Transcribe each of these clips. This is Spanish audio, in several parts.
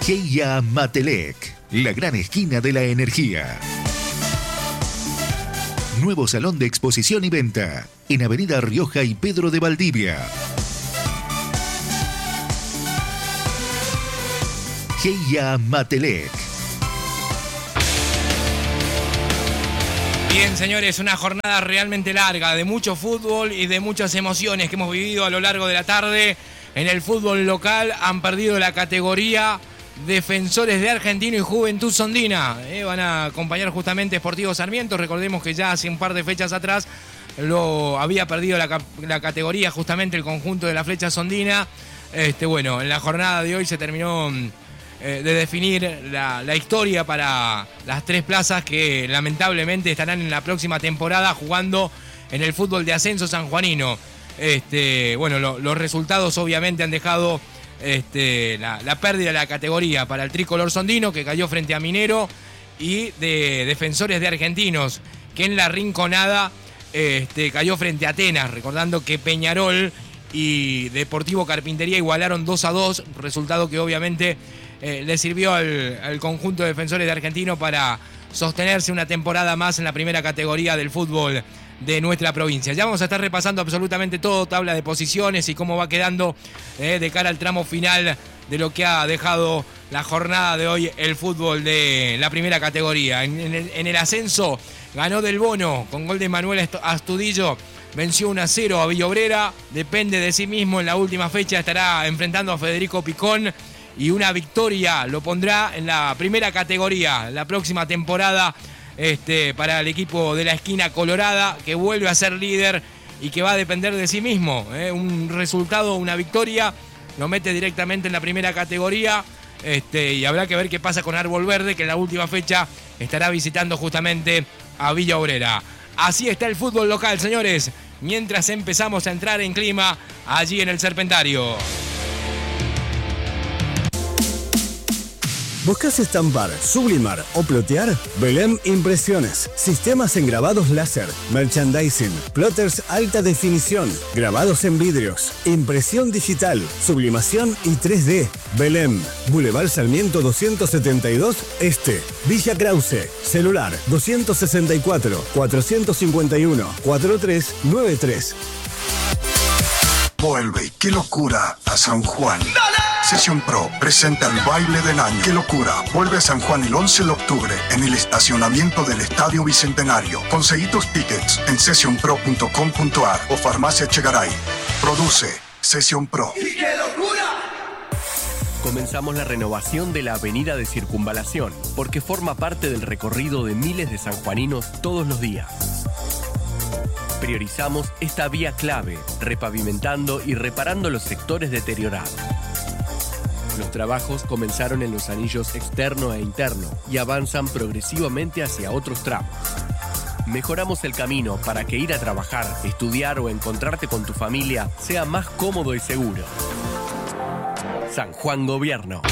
Heia Matelec, la gran esquina de la energía. Nuevo salón de exposición y venta en Avenida Rioja y Pedro de Valdivia. Heia Matelec. Bien, señores, una jornada realmente larga, de mucho fútbol y de muchas emociones que hemos vivido a lo largo de la tarde. En el fútbol local han perdido la categoría Defensores de Argentino y Juventud Sondina. Van a acompañar justamente Sportivo Sarmiento. Recordemos que ya hace un par de fechas atrás lo había perdido la categoría justamente el conjunto de la Flecha Sondina. Bueno, en la jornada de hoy se terminó de definir la historia para las tres plazas que lamentablemente estarán en la próxima temporada jugando en el fútbol de ascenso sanjuanino. Bueno, los resultados obviamente han dejado la pérdida de la categoría para el tricolor sondino, que cayó frente a Minero, y de Defensores de Argentinos, que en la Rinconada cayó frente a Atenas, recordando que Peñarol y Deportivo Carpintería igualaron 2-2, resultado que obviamente le sirvió al conjunto de Defensores de Argentinos para sostenerse una temporada más en la primera categoría del fútbol de nuestra provincia. Ya vamos a estar repasando absolutamente todo, tabla de posiciones y cómo va quedando de cara al tramo final de lo que ha dejado la jornada de hoy el fútbol de la primera categoría. En el ascenso ganó Del Bono con gol de Manuel Astudillo, venció 1-0 a Villa Obrera, depende de sí mismo en la última fecha, estará enfrentando a Federico Picón y una victoria lo pondrá en la primera categoría la próxima temporada. Para el equipo de la esquina colorada, que vuelve a ser líder y que va a depender de sí mismo. Un resultado, una victoria, lo mete directamente en la primera categoría. Y habrá que ver qué pasa con Árbol Verde, que en la última fecha estará visitando justamente a Villa Obrera. Así está el fútbol local, señores, mientras empezamos a entrar en clima allí en el Serpentario. ¿Buscas estampar, sublimar o plotear? Belém Impresiones. Sistemas en grabados láser, merchandising, plotters alta definición, grabados en vidrios, impresión digital, sublimación y 3D. Belém, Boulevard Sarmiento 272 Este, Villa Krause. Celular 264 451 4393. Vuelve, qué locura, a San Juan. Sesión Pro presenta el baile del año. ¡Qué locura! Vuelve a San Juan el 11 de octubre en el estacionamiento del Estadio Bicentenario. Conseguí tus tickets en sesionpro.com.ar o Farmacia Chegaray. Produce Sesión Pro. ¡Y qué locura! Comenzamos la renovación de la avenida de Circunvalación, porque forma parte del recorrido de miles de sanjuaninos todos los días. Priorizamos esta vía clave, repavimentando y reparando los sectores deteriorados. Los trabajos comenzaron en los anillos externo e interno y avanzan progresivamente hacia otros tramos. Mejoramos el camino para que ir a trabajar, estudiar o encontrarte con tu familia sea más cómodo y seguro. San Juan Gobierno.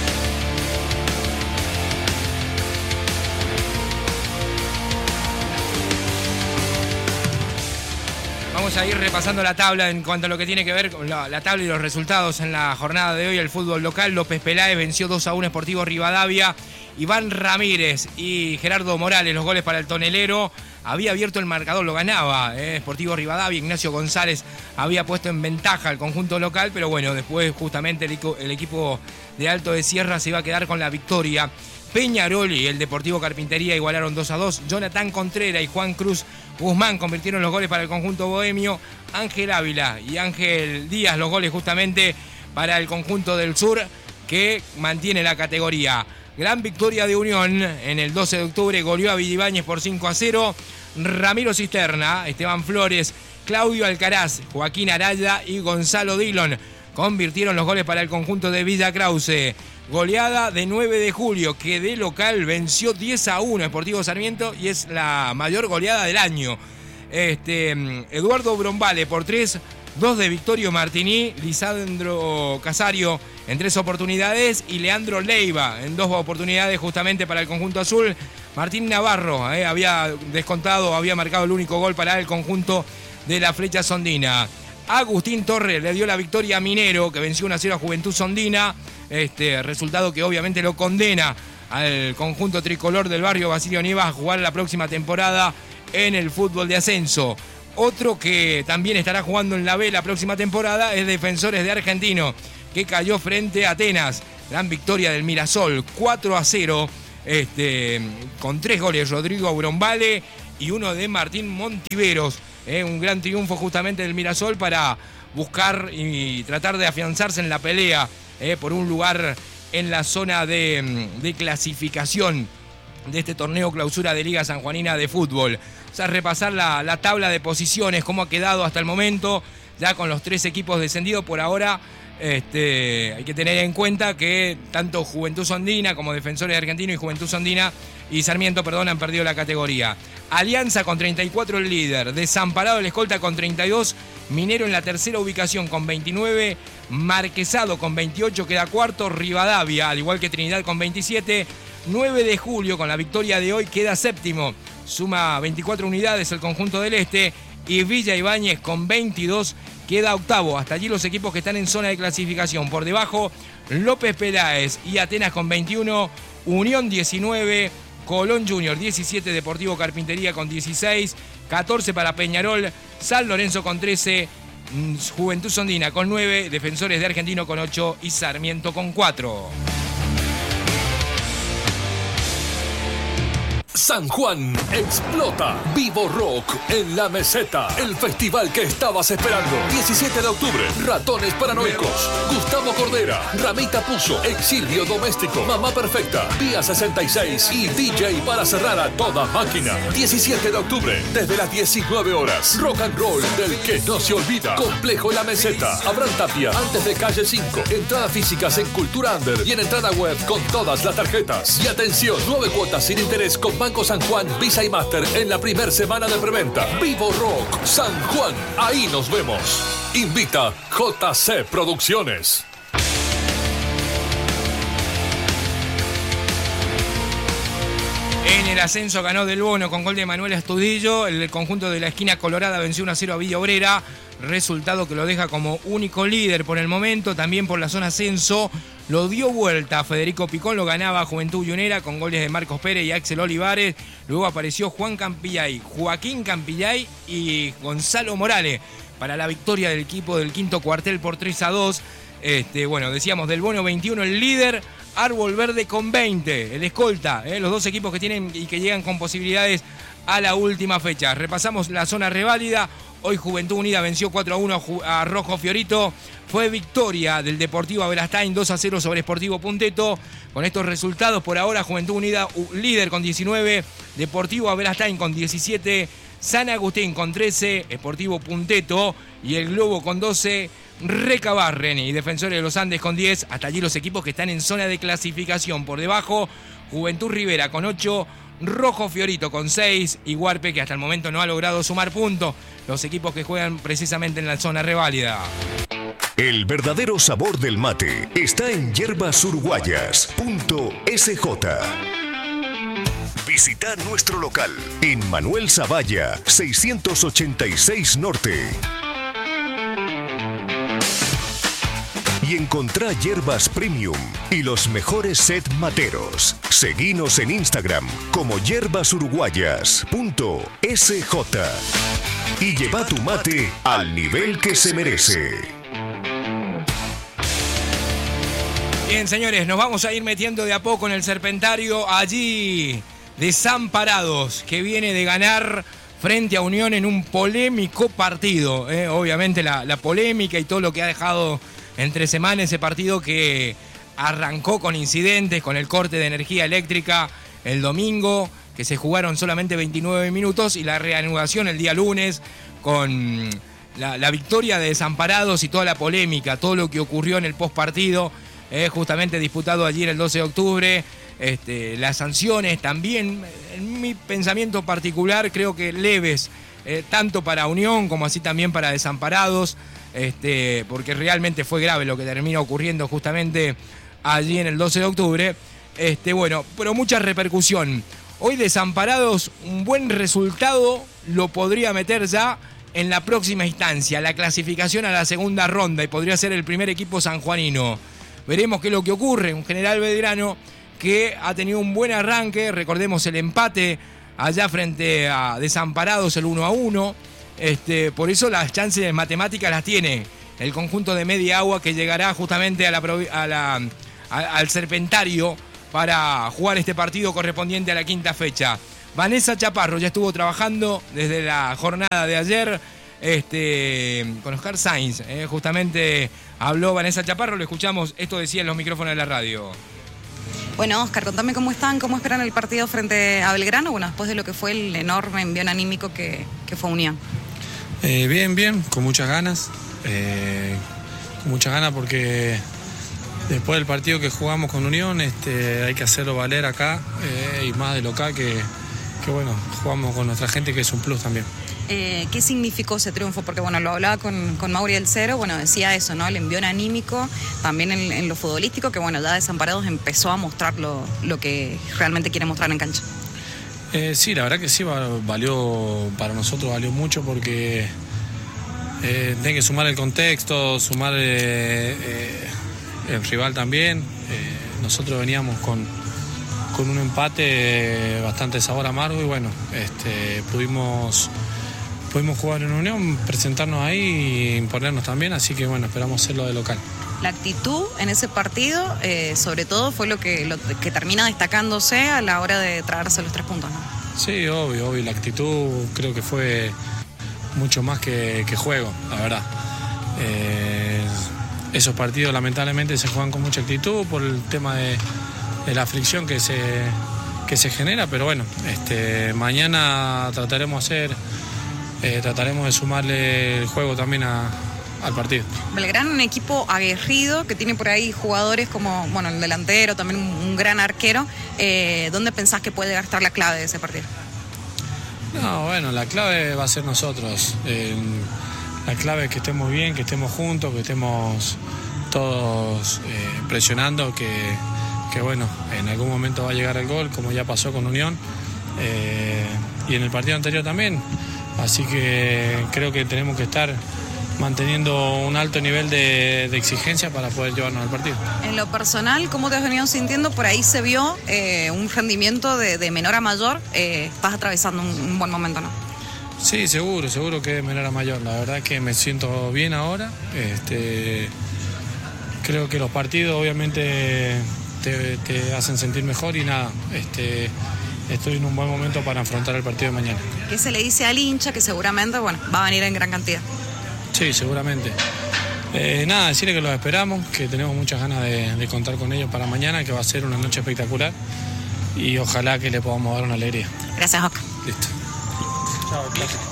Vamos a ir repasando la tabla en cuanto a lo que tiene que ver con la tabla y los resultados en la jornada de hoy. El fútbol local, López Peláez venció 2-1 Sportivo Rivadavia. Iván Ramírez y Gerardo Morales, los goles para el tonelero. Había abierto el marcador, lo ganaba Sportivo Rivadavia. Ignacio González había puesto en ventaja al conjunto local, pero bueno, después justamente el equipo de Alto de Sierra se iba a quedar con la victoria. Peñarol y el Deportivo Carpintería igualaron 2-2. Jonathan Contreras y Juan Cruz Guzmán convirtieron los goles para el conjunto bohemio. Ángel Ávila y Ángel Díaz los goles justamente para el conjunto del sur, que mantiene la categoría. Gran victoria de Unión en el 12 de octubre, goleó a Villibáñez por 5-0. Ramiro Cisterna, Esteban Flores, Claudio Alcaraz, Joaquín Araya y Gonzalo Dillon convirtieron los goles para el conjunto de Villa Krause. Goleada de 9 de julio, que de local venció 10-1 Sportivo Sarmiento y es la mayor goleada del año. Eduardo Brombale por 3, 2 de Victorio Martini, Lisandro Casario en 3 oportunidades y Leandro Leiva en 2 oportunidades justamente para el conjunto azul. Martín Navarro había descontado, había marcado el único gol para el conjunto de la Flecha Sondina. Agustín Torres le dio la victoria a Minero, que venció 1-0 a Juventud Sondina. Resultado que obviamente lo condena al conjunto tricolor del barrio Basilio Nieva a jugar la próxima temporada en el fútbol de ascenso. Otro que también estará jugando en la B la próxima temporada es Defensores de Argentino, que cayó frente a Atenas. Gran victoria del Mirasol, 4-0, con 3 goles, Rodrigo Auronvale y uno de Martín Montiveros. Un gran triunfo justamente del Mirasol para buscar y tratar de afianzarse en la pelea por un lugar en la zona de clasificación de este torneo clausura de Liga Sanjuanina de Fútbol. O sea, repasar la tabla de posiciones, cómo ha quedado hasta el momento, ya con los 3 equipos descendidos por ahora. Hay que tener en cuenta que tanto Juventud Sondina como Defensores de Argentino y Juventud Sondina y Sarmiento, han perdido la categoría. Alianza con 34 el líder, Desamparado el escolta con 32, Minero en la tercera ubicación con 29, Marquesado con 28 queda cuarto, Rivadavia, al igual que Trinidad con 27, 9 de julio con la victoria de hoy queda séptimo, suma 24 unidades el conjunto del Este, y Villa Ibáñez con 22 queda octavo. Hasta allí los equipos que están en zona de clasificación. Por debajo, López Peláez y Atenas con 21, Unión 19, Colón Junior 17, Deportivo Carpintería con 16, 14 para Peñarol, San Lorenzo con 13, Juventud Sondina con 9, Defensores de Argentino con 8 y Sarmiento con 4. San Juan explota. Vivo Rock en la Meseta. El festival que estabas esperando. 17 de octubre. Ratones Paranoicos. Gustavo Cordera. Ramita Puzo. Exilio Doméstico. Mamá Perfecta. Vía 66. Y DJ para cerrar a toda máquina. 17 de octubre. Desde las 19 horas. Rock and roll del que no se olvida. Complejo La Meseta. Abraham Tapia. Antes de calle 5. Entradas físicas en Cultura Under. Y en entrada web con todas las tarjetas. Y atención. 9 cuotas sin interés con Banco San Juan, Visa y Master en la primera semana de preventa. Vivo Rock San Juan, ahí nos vemos. Invita JC Producciones. En el ascenso ganó Del Bono con gol de Manuel Astudillo. El conjunto de la esquina colorada venció 1-0 a Villa Obrera. Resultado que lo deja como único líder por el momento. También por la zona ascenso lo dio vuelta. Federico Picón lo ganaba Juventud Unera con goles de Marcos Pérez y Axel Olivares. Luego apareció Joaquín Campillay y Gonzalo Morales para la victoria del equipo del quinto cuartel por 3-2. Decíamos Del Bono 21 el líder. Árbol Verde con 20, el escolta, los dos equipos que tienen y que llegan con posibilidades a la última fecha. Repasamos la zona reválida. Hoy Juventud Unida venció 4-1 a Rojo Fiorito. Fue victoria del Deportivo Aberastain 2-0 sobre Sportivo Punteto. Con estos resultados, por ahora, Juventud Unida líder con 19, Deportivo Aberastain con 17, San Agustín con 13, Sportivo Punteto y el Globo con 12, Recabarren y Defensores de los Andes con 10. Hasta allí los equipos que están en zona de clasificación. Por debajo, Juventud Rivera con 8, Rojo Fiorito con 6 y Huarpe, que hasta el momento no ha logrado sumar puntos. Los equipos que juegan precisamente en la zona reválida. El verdadero sabor del mate está en yerbasurguayas.sj. Visita nuestro local en Manuel Zavalla, 686 Norte. Y encontrá hierbas premium y los mejores set materos. Seguinos en Instagram como yerbasurguayas.sj. Y lleva tu mate al nivel que se merece. Bien, señores, nos vamos a ir metiendo de a poco en el Serpentario. Allí, Desamparados, que viene de ganar frente a Unión en un polémico partido. Obviamente la polémica y todo lo que ha dejado entre semana ese partido, que arrancó con incidentes, con el corte de energía eléctrica el domingo, que se jugaron solamente 29 minutos, y la reanudación el día lunes con la victoria de Desamparados y toda la polémica, todo lo que ocurrió en el postpartido, justamente disputado allí en el 12 de octubre. Las sanciones también, en mi pensamiento particular, creo que leves, tanto para Unión como así también para Desamparados, porque realmente fue grave lo que termina ocurriendo justamente allí en el 12 de octubre. Pero mucha repercusión. Hoy Desamparados, un buen resultado lo podría meter ya en la próxima instancia, la clasificación a la segunda ronda, y podría ser el primer equipo sanjuanino. veremos qué es lo que ocurre. Un General Belgrano que ha tenido un buen arranque, recordemos el empate allá frente a Desamparados, el 1-1. Por eso las chances matemáticas las tiene el conjunto de Media Agua, que llegará justamente al Serpentario para jugar este partido correspondiente a la quinta fecha. Vanessa Chaparro ya estuvo trabajando desde la jornada de ayer con Oscar Sainz. Justamente habló Vanessa Chaparro, lo escuchamos, esto decía en los micrófonos de la radio. Bueno, Oscar, contame cómo están, cómo esperan el partido frente a Belgrano, bueno, después de lo que fue el enorme envión anímico que fue Unión. Bien, con muchas ganas. Porque después del partido que jugamos con Unión, hay que hacerlo valer acá, y más de local que bueno, jugamos con nuestra gente, que es un plus también. ¿Qué significó ese triunfo? Porque bueno, lo hablaba con Mauri del Cero, bueno, decía eso, ¿no? El envión anímico, también en lo futbolístico, que bueno, ya Desamparados empezó a mostrar lo que realmente quiere mostrar en cancha. Sí, la verdad que sí, para nosotros valió mucho, porque tiene que sumar el contexto, sumar el rival también. Nosotros veníamos con un empate bastante sabor amargo, y bueno, pudimos jugar en Unión, presentarnos ahí y imponernos también, así que bueno, esperamos hacerlo de local. La actitud en ese partido, sobre todo, fue lo que termina destacándose a la hora de traerse los 3 puntos, ¿no? Sí, obvio, la actitud creo que fue mucho más que juego, la verdad. Esos partidos lamentablemente se juegan con mucha actitud por el tema de la fricción que se genera, pero bueno, mañana trataremos de sumarle el juego también al partido. Belgrano, un equipo aguerrido que tiene por ahí jugadores como, bueno, el delantero, también un gran arquero. ¿Dónde pensás que puede estar la clave de ese partido? No, bueno, la clave va a ser nosotros. La clave es que estemos bien, que estemos juntos, que estemos todos presionando, que bueno, en algún momento va a llegar el gol, como ya pasó con Unión, y en el partido anterior también. Así que creo que tenemos que estar manteniendo un alto nivel de exigencia para poder llevarnos al partido. En lo personal, ¿cómo te has venido sintiendo? Por ahí se vio un rendimiento de menor a mayor. Estás atravesando un buen momento, ¿no? Sí, seguro que de menor a mayor. La verdad es que me siento bien ahora. Creo que los partidos obviamente te hacen sentir mejor, y nada, estoy en un buen momento para afrontar el partido de mañana. ¿Qué se le dice al hincha? Que seguramente, bueno, va a venir en gran cantidad. Sí, seguramente. Nada, decirle que los esperamos, que tenemos muchas ganas de contar con ellos para mañana, que va a ser una noche espectacular, y ojalá que le podamos dar una alegría. Gracias, Oscar. Listo. Chao, gracias.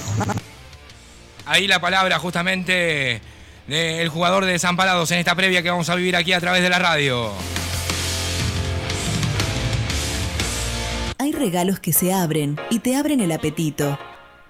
Ahí la palabra justamente del jugador de Desamparados en esta previa que vamos a vivir aquí a través de la radio. Hay regalos que se abren y te abren el apetito.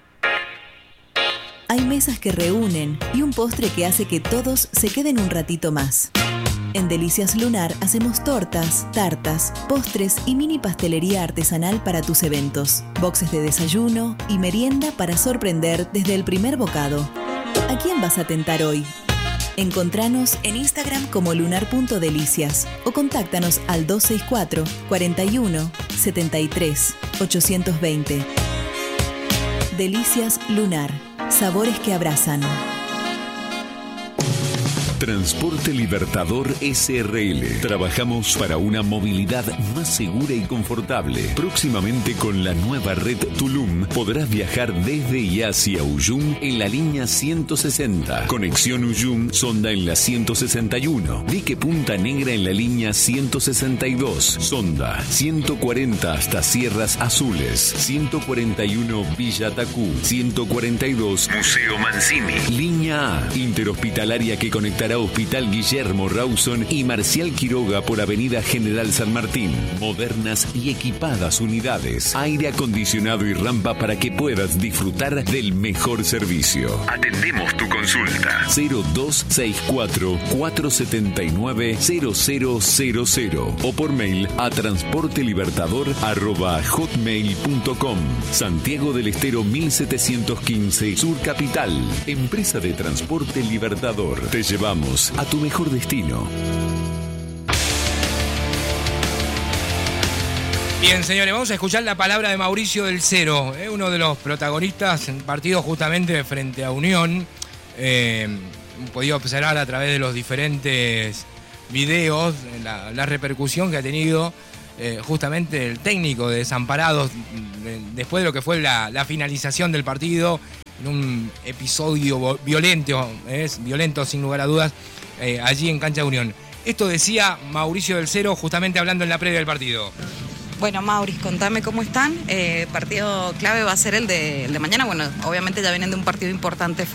Hay mesas que reúnen y un postre que hace que todos se queden un ratito más. En Delicias Lunar hacemos tortas, tartas, postres y mini pastelería artesanal para tus eventos. Boxes de desayuno y merienda para sorprender desde el primer bocado. ¿A quién vas a tentar hoy? Encontranos en Instagram como lunar.delicias o contáctanos al 264 41 73 820. Delicias Lunar. Sabores que abrazan. Transporte Libertador SRL. Trabajamos para una movilidad más segura y confortable. Próximamente con la nueva red Tulum podrás viajar desde y hacia Uyum en la línea 160. Conexión Uyum Sonda en la 161. Dique Punta Negra en la línea 162. Sonda 140 hasta Sierras Azules. 141 Villa Tacú. 142 Museo Mancini. Línea A interhospitalaria que conectará Hospital Guillermo Rawson y Marcial Quiroga por Avenida General San Martín. Modernas y equipadas unidades. Aire acondicionado y rampa para que puedas disfrutar del mejor servicio. Atendemos tu consulta. 0264 479 0000 o por mail a transportelibertador@hotmail.com. Santiago del Estero 1715 Sur Capital. Empresa de Transporte Libertador. Te llevamos a tu mejor destino. Bien, señores, vamos a escuchar la palabra de Mauricio del Cero, uno de los protagonistas en partido justamente frente a Unión. Hemos podido observar a través de los diferentes videos la repercusión que ha tenido justamente el técnico de Desamparados después de lo que fue la finalización del partido, en un episodio violento sin lugar a dudas, allí en Cancha de Unión. Esto decía Mauricio del Cero justamente hablando en la previa del partido. Bueno, Mauricio, contame cómo están. Partido clave va a ser el de mañana. Bueno, obviamente ya vienen de un partido importante